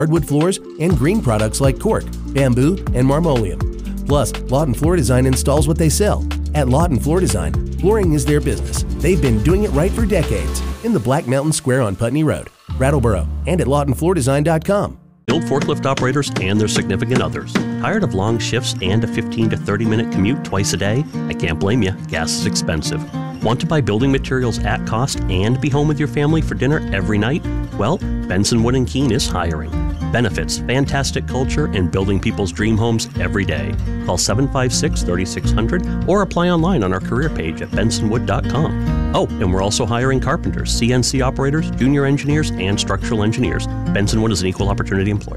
hardwood floors, and green products like cork, bamboo, and marmoleum. Plus, Lawton Floor Design installs what they sell. At Lawton Floor Design, flooring is their business. They've been doing it right for decades in the Black Mountain Square on Putney Road, Brattleboro, and at LawtonFloorDesign.com. Build forklift operators and their significant others. Tired of long shifts and a 15 to 30-minute commute twice a day? I can't blame you. Gas is expensive. Want to buy building materials at cost and be home with your family for dinner every night? Well, Benson Wood & Keene is hiring. Benefits, fantastic culture, and building people's dream homes every day. Call 756-3600 or apply online on our career page at bensonwood.com. Oh, and we're also hiring carpenters, CNC operators, junior engineers, and structural engineers. Benson Wood is an equal opportunity employer.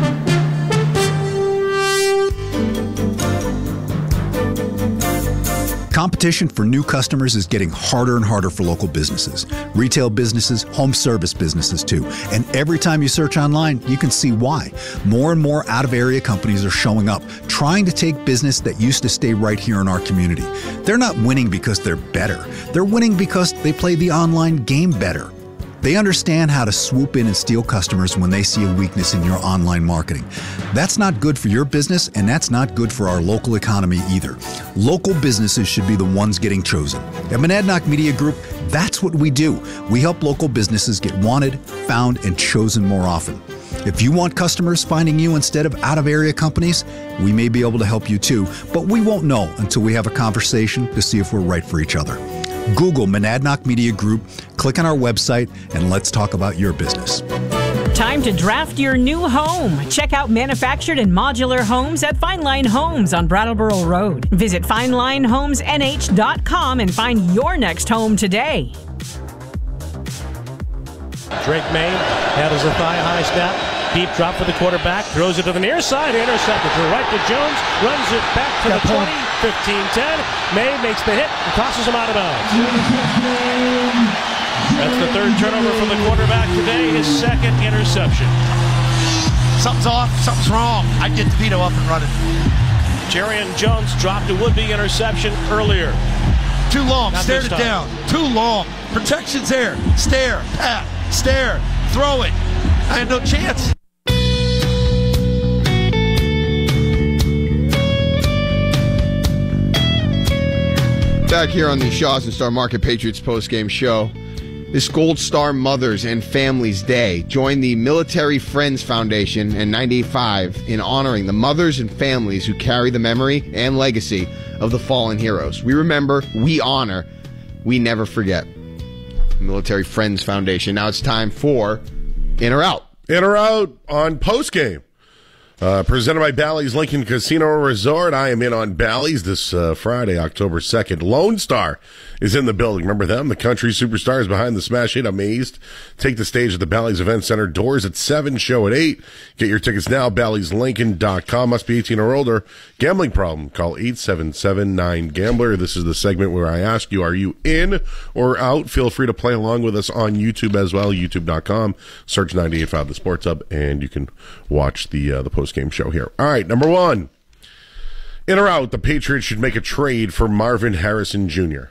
Competition for new customers is getting harder and harder for local businesses, retail businesses, home service businesses too. And every time you search online, you can see why. More and more out-of-area companies are showing up, trying to take business that used to stay right here in our community. They're not winning because they're better. They're winning because they play the online game better. They understand how to swoop in and steal customers when they see a weakness in your online marketing. That's not good for your business, and that's not good for our local economy either. Local businesses should be the ones getting chosen. At Monadnock Media Group, that's what we do. We help local businesses get wanted, found, and chosen more often. If you want customers finding you instead of out-of-area companies, we may be able to help you too, but we won't know until we have a conversation to see if we're right for each other. Google Monadnock Media Group, click on our website, and let's talk about your business. Time to draft your new home. Check out manufactured and modular homes at Fine Line Homes on Brattleboro Road. Visit FineLineHomesNH.com and find your next home today. Drake May handles a thigh-high snap. Deep drop for the quarterback. Throws it to the near side. Intercepted to the right to Jones. Runs it back to the 20. 15-10. May makes the hit and tosses him out of bounds. That's the third turnover for the quarterback today. His second interception. Something's off. Something's wrong. I'd get DeVito up and running. Jerian Jones dropped a would-be interception earlier. Too long. Not Stared it down. Too long. Protection's there. Stare. Pat. Stare. Throw it. I had no chance. Back here on the Shaw's and Star Market Patriots postgame show. This Gold Star Mothers and Families Day. Join the Military Friends Foundation and 98.5 in honoring the mothers and families who carry the memory and legacy of the fallen heroes. We remember, we honor, we never forget. Military Friends Foundation. Now it's time for In or Out. In or Out on postgame. Presented by Bally's Lincoln Casino Resort. I am in on Bally's this Friday, October 2nd. Lone Star is in the building. Remember them? The country superstars behind the smash hit Amazed. Take the stage at the Bally's Event Center. Doors at 7, show at 8. Get your tickets now, Bally'sLincoln.com. Must be 18 or older. Gambling problem? Call 877-9-GAMBLER. This is the segment where I ask you, are you in or out? Feel free to play along with us on YouTube as well, YouTube.com. Search 98.5 The Sports Hub, and you can watch the post-game show here. All right, number one. In or out, the Patriots should make a trade for Marvin Harrison Jr.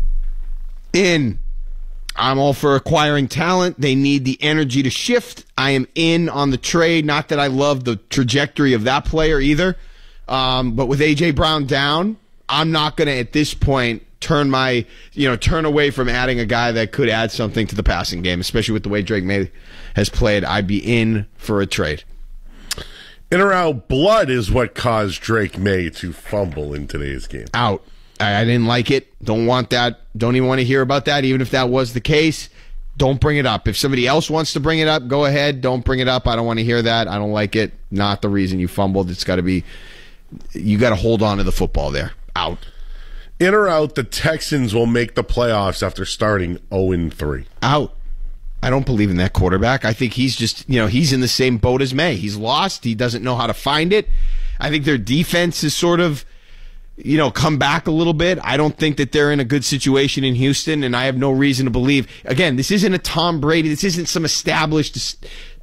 In. I'm all for acquiring talent. They need the energy to shift. I am in on the trade. Not that I love the trajectory of that player either. But with A.J. Brown down, I'm not going to, at this point, turn away from adding a guy that could add something to the passing game, especially with the way Drake May has played. I'd be in for a trade. In or out, blood is what caused Drake May to fumble in today's game. Out. I didn't like it. Don't want that. Don't even want to hear about that. Even if that was the case, don't bring it up. If somebody else wants to bring it up, go ahead. Don't bring it up. I don't want to hear that. I don't like it. Not the reason you fumbled. It's got to be, you got to hold on to the football there. Out. In or out, the Texans will make the playoffs after starting 0-3. Out. I don't believe in that quarterback. I think he's just, he's in the same boat as May. He's lost. He doesn't know how to find it. I think their defense is sort of, come back a little bit. I don't think that they're in a good situation in Houston, and I have no reason to believe. Again, this isn't a Tom Brady. This isn't some established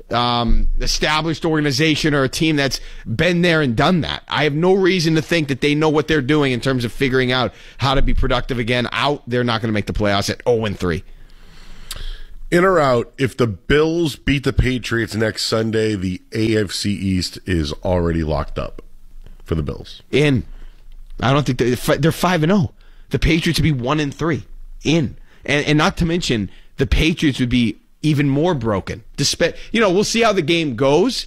organization or a team that's been there and done that. I have no reason to think that they know what they're doing in terms of figuring out how to be productive again. Out. They're not going to make the playoffs at 0-3. In or out, if the Bills beat the Patriots next Sunday, the AFC East is already locked up for the Bills. In. I don't think they're 5-0. The Patriots would be 1-3. In. And not to mention, the Patriots would be even more broken. We'll see how the game goes.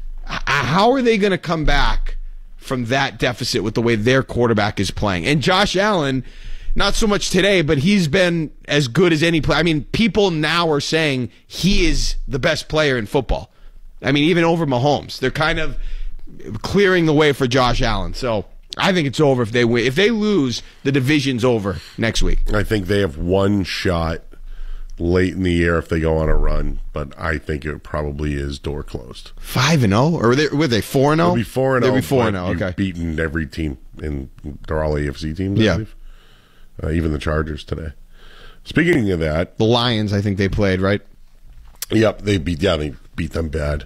How are they going to come back from that deficit with the way their quarterback is playing? And Josh Allen, not so much today, but he's been as good as any player. I mean, people now are saying he is the best player in football. I mean, even over Mahomes. They're kind of clearing the way for Josh Allen. So I think it's over if they win. If they lose, the division's over next week. I think they have one shot late in the year if they go on a run, but I think it probably is door closed. 5-0? Or were they 4-0? They'll be 4-0. They'll be 4-0, okay. You've beaten every team, and they're all AFC teams, I believe. Even the Chargers today. Speaking of that, the Lions, I think they played, right? Yep, they beat them bad.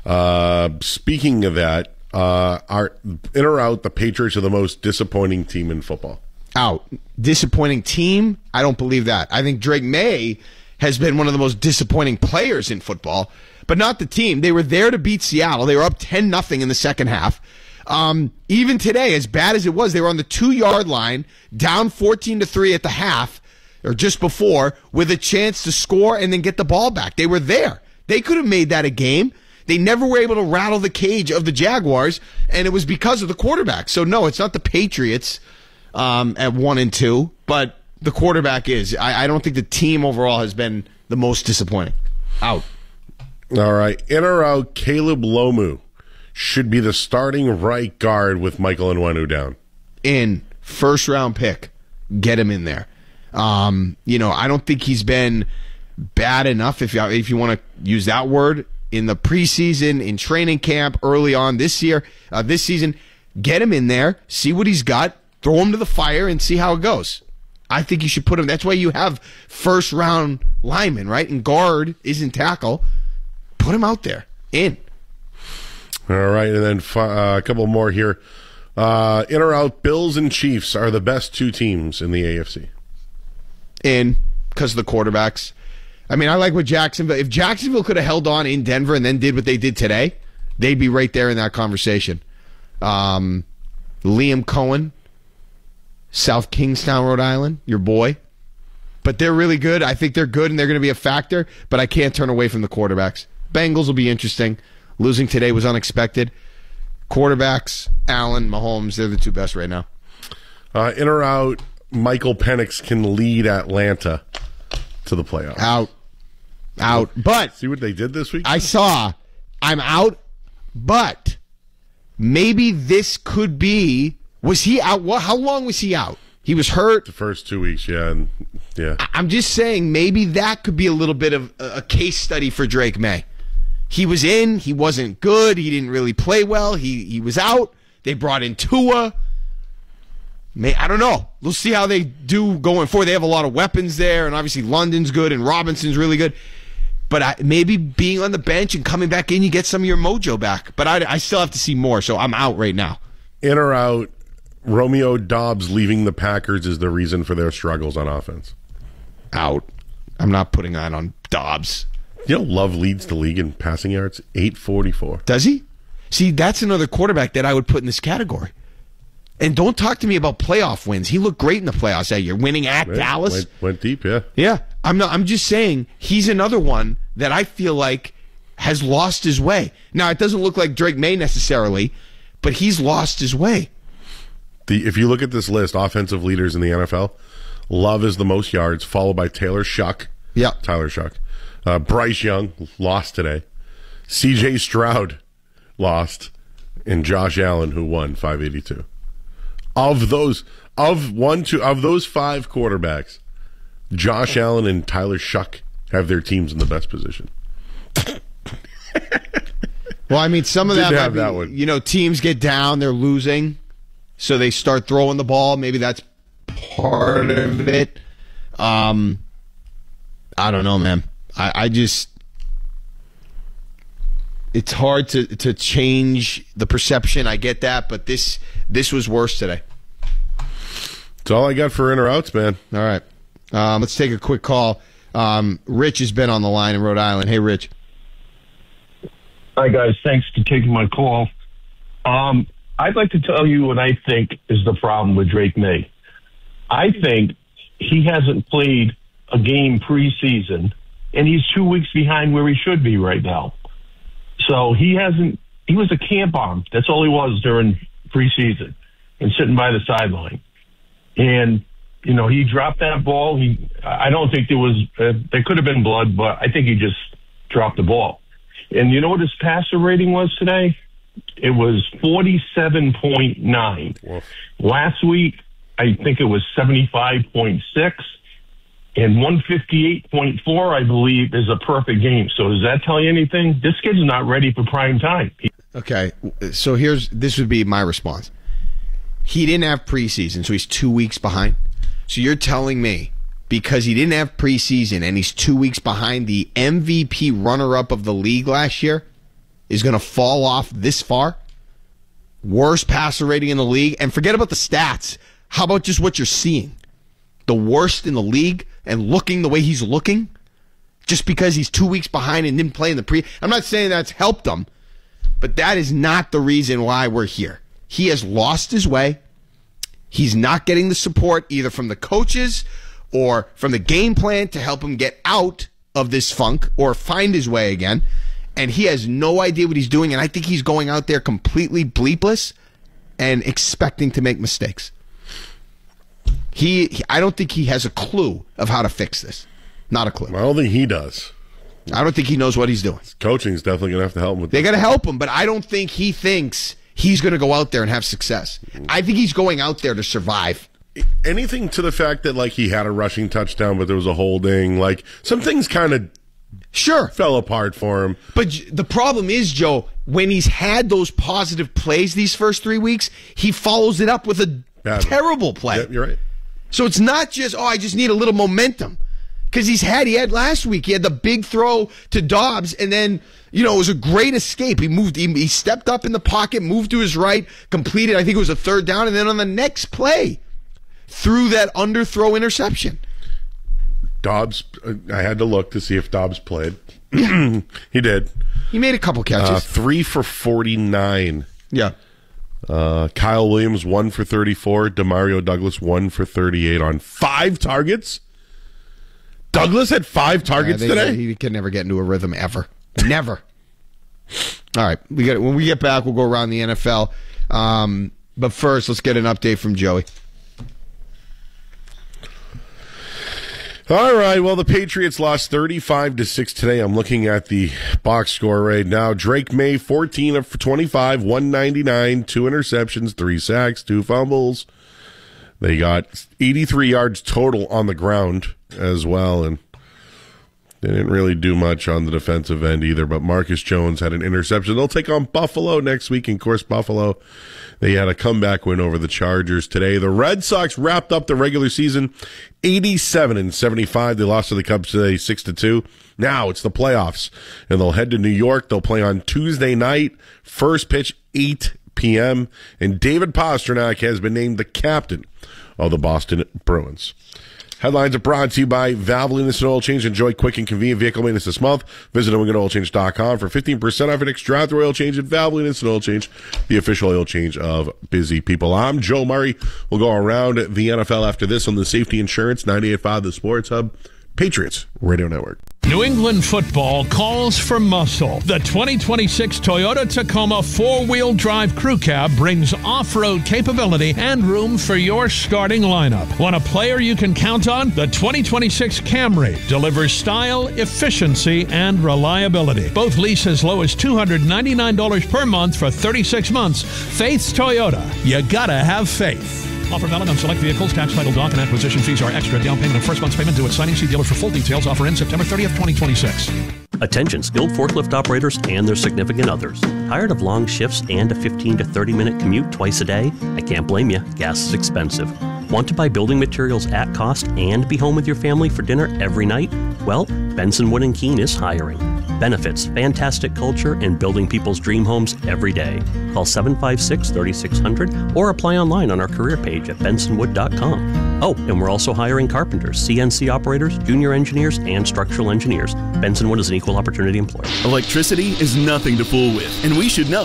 Speaking of that, are in or out, the Patriots are the most disappointing team in football. Out. Disappointing team? I don't believe that. I think Drake May has been one of the most disappointing players in football, but not the team. They were there to beat Seattle. They were up 10-0 in the second half. Even today, as bad as it was, they were on the 2-yard line, down 14-3 at the half, or just before, with a chance to score and then get the ball back. They were there. They could have made that a game. They never were able to rattle the cage of the Jaguars, and it was because of the quarterback. So, no, it's not the Patriots at 1-2, but the quarterback is. I don't think the team overall has been the most disappointing. Out. All right. In or out, Caleb Lomu should be the starting right guard with Michael Onwenu down. In. First-round pick. Get him in there. I don't think he's been bad enough, if you want to use that word, in the preseason, in training camp, early on this season. Get him in there, see what he's got, throw him to the fire, and see how it goes. I think you should put him. That's why you have first-round linemen, right? And guard isn't tackle. Put him out there. In. All right, and then a couple more here. In or out, Bills and Chiefs are the best two teams in the AFC. In, because of the quarterbacks. I mean, I like what Jacksonville. If Jacksonville could have held on in Denver and then did what they did today, they'd be right there in that conversation. Liam Cohen, South Kingstown, Rhode Island, your boy. But they're really good. I think they're good, and they're going to be a factor, but I can't turn away from the quarterbacks. Bengals will be interesting. Losing today was unexpected. Quarterbacks, Allen, Mahomes, they're the two best right now. In or out, Michael Penix can lead Atlanta to the playoffs. Out. But see what they did this week? I'm out, but maybe this could be. Was he out? How long was he out? He was hurt. The first 2 weeks, yeah. I'm just saying maybe that could be a little bit of a case study for Drake May. He was in. He wasn't good. He didn't really play well. He was out. They brought in Tua. I don't know. We'll see how they do going forward. They have a lot of weapons there, and obviously London's good and Robinson's really good. But maybe being on the bench and coming back in, you get some of your mojo back. But I still have to see more, so I'm out right now. In or out, Romeo Doubs leaving the Packers is the reason for their struggles on offense. Out. I'm not putting that on Doubs. Love leads the league in passing yards, 844. Does he? See, that's another quarterback that I would put in this category. And don't talk to me about playoff wins. He looked great in the playoffs that year, winning at Dallas. Went deep, yeah. Yeah, I'm just saying he's another one that I feel like has lost his way. Now, it doesn't look like Drake May necessarily, but he's lost his way. If you look at this list, offensive leaders in the NFL, Love is the most yards, followed by Tyler Shuck. Bryce Young lost today. C.J. Stroud lost, and Josh Allen, who won 582. Of those five quarterbacks, Josh Allen and Tyler Shuck have their teams in the best position. Well, I mean, some of that teams get down, they're losing, so they start throwing the ball. Maybe that's part of it. I don't know, man. I just, it's hard to change the perception. I get that, but this was worse today. That's all I got for in or outs, man. All right. Let's take a quick call. Rich has been on the line in Rhode Island. Hey, Rich. Hi, guys. Thanks for taking my call. I'd like to tell you what I think is the problem with Drake May. I think he hasn't played a game preseason, and he's 2 weeks behind where he should be right now. So he was a camp arm. That's all he was during preseason and sitting by the sideline. And, he dropped that ball. I don't think there could have been blood, but I think he just dropped the ball. And you know what his passer rating was today? It was 47.9. Whoa. Last week, I think it was 75.6. And 158.4, I believe, is a perfect game. So does that tell you anything? This kid's not ready for prime time. Okay, so this would be my response. He didn't have preseason, so he's 2 weeks behind. So you're telling me because he didn't have preseason and he's 2 weeks behind, the MVP runner-up of the league last year is going to fall off this far? Worst passer rating in the league? And forget about the stats. How about just what you're seeing? The worst in the league and looking the way he's looking? Just because he's 2 weeks behind and didn't play in the pre... I'm not saying that's helped him, but that is not the reason why we're here. He has lost his way. He's not getting the support either from the coaches or from the game plan to help him get out of this funk or find his way again. And he has no idea what he's doing. And I think he's going out there completely bleepless and expecting to make mistakes. I don't think he has a clue of how to fix this. Not a clue. I don't think he does. I don't think he knows what he's doing. His coaching's definitely going to have to help him with They got to help him, but I don't think he thinks he's going to go out there and have success. I think he's going out there to survive. Anything to the fact that, he had a rushing touchdown, but there was a holding. Some things kind of fell apart for him. But the problem is, Joe, when he's had those positive plays these first 3 weeks, he follows it up with a terrible play. Yep, you're right. So it's not just, I just need a little momentum. Because he had last week, he had the big throw to Dobbs, and then, it was a great escape. He stepped up in the pocket, moved to his right, completed, I think it was a third down, and then on the next play, threw that underthrow interception. Dobbs, I had to look to see if Dobbs played. He did. He made a couple catches. 3 for 49. Yeah. Kyle Williams, 1 for 34. Demario Douglas, 1 for 38 on 5 targets. Douglas had 5 targets today? He can never get into a rhythm, ever. Never. All right. When we get back, we'll go around the NFL. But first, let's get an update from Joey. All right, well, the Patriots lost 35-6 today. I'm looking at the box score right now. Drake May, 14 of 25, 199, 2 interceptions, 3 sacks, 2 fumbles. They got 83 yards total on the ground as well, and they didn't really do much on the defensive end either, but Marcus Jones had an interception. They'll take on Buffalo next week. And, of course, Buffalo, they had a comeback win over the Chargers today. The Red Sox wrapped up the regular season 87-75. They lost to the Cubs today 6-2. Now it's the playoffs, and they'll head to New York. They'll play on Tuesday night. First pitch, 8 p.m., and David Pastrnak has been named the captain of the Boston Bruins. Headlines are brought to you by Valvoline Instant Oil Change. Enjoy quick and convenient vehicle maintenance this month. Visit NewEnglandOilChange.com for 15% off your next drive-through oil change at Valvoline Instant Oil Change, the official oil change of busy people. I'm Joe Murray. We'll go around the NFL after this on the Safety Insurance 98.5 The Sports Hub, Patriots Radio Network. New England football calls for muscle. The 2026 Toyota Tacoma 4-wheel drive crew cab brings off-road capability and room for your starting lineup. Want a player you can count on? The 2026 Camry delivers style, efficiency, and reliability. Both lease as low as $299 per month for 36 months. Faith's Toyota. You gotta have faith. Offer valid on select vehicles. Tax, title, dock, and acquisition fees are extra. Down payment and first month's payment due at signing. See dealer for full details. Offer ends September 30th, 2026. Attention skilled forklift operators and their significant others. Tired of long shifts and a 15 to 30-minute commute twice a day? I can't blame you. Gas is expensive. Want to buy building materials at cost and be home with your family for dinner every night? Well, Benson Wood & Keene is hiring. Benefits, fantastic culture, and building people's dream homes every day. Call 756-3600 or apply online on our career page at bensonwood.com. Oh, and we're also hiring carpenters, CNC operators, junior engineers, and structural engineers. Bensonwood is an equal opportunity employer. Electricity is nothing to fool with, and we should know.